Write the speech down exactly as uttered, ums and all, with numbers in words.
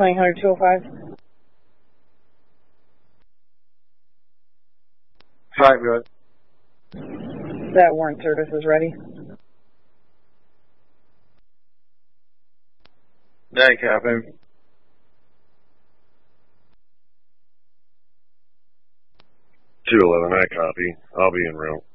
nine hundred two oh five. Five, good. That warrant service is ready. Nine, copy. two eleven, I copy. I'll be en route.